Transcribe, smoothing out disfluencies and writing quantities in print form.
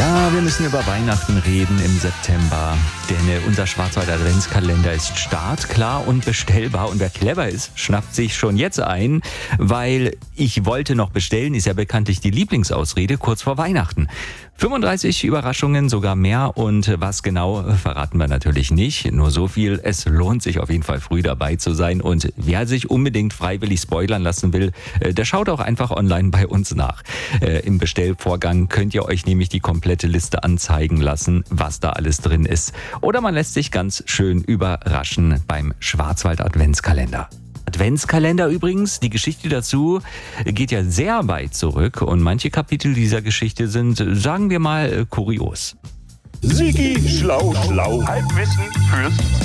Ja, wir müssen über Weihnachten reden im September, denn unser Schwarzwälder Adventskalender ist startklar und bestellbar. Und wer clever ist, schnappt sich schon jetzt ein, weil ich wollte noch bestellen, ist ja bekanntlich die Lieblingsausrede kurz vor Weihnachten. 35 Überraschungen, sogar mehr, und was genau verraten wir natürlich nicht. Nur so viel, es lohnt sich auf jeden Fall früh dabei zu sein, und wer sich unbedingt freiwillig spoilern lassen will, der schaut auch einfach online bei uns nach. Im Bestellvorgang könnt ihr euch nämlich die komplette Liste anzeigen lassen, was da alles drin ist. Oder man lässt sich ganz schön überraschen beim Schwarzwald Adventskalender. Adventskalender übrigens, die Geschichte dazu geht ja sehr weit zurück, und manche Kapitel dieser Geschichte sind, sagen wir mal, kurios. Sigi, schlau, schlau. Halbwissen fürs